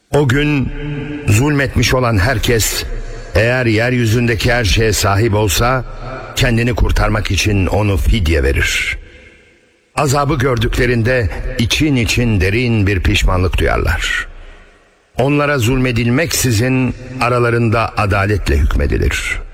O gün zulmetmiş olan herkes, eğer yeryüzündeki her şeye sahip olsa, kendini kurtarmak için onu fidye verir. Azabı gördüklerinde için için derin bir pişmanlık duyarlar. Onlara zulmedilmeksizin aralarında adaletle hükmedilir.